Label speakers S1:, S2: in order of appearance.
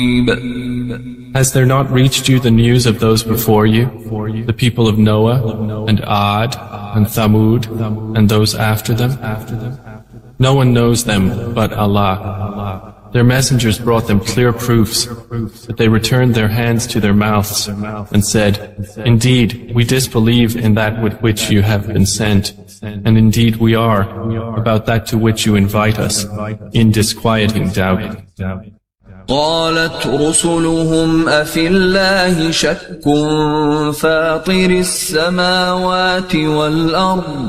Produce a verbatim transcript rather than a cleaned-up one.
S1: Has there not reached you the news of those before you, the people of Noah, and Ad, and Thamud, and those after them? No one knows them but Allah. Their messengers brought them clear proofs, but they returned their hands to their mouths and said, "Indeed, we disbelieve in that with which you have been sent, and indeed we are, about that to which you invite us, in disquieting doubt."
S2: قالت رسلهم أفي الله شك فاطر السماوات والأرض